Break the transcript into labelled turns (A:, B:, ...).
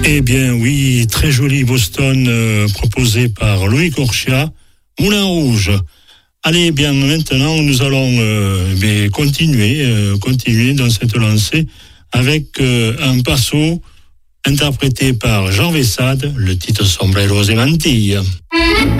A: Eh bien oui, très joli Boston proposé par Louis Corchia, Moulin Rouge. Allez, bien maintenant nous allons continuer dans cette lancée avec un passo interprété par Jean Vessade, le titre Sombreros et Mantilles.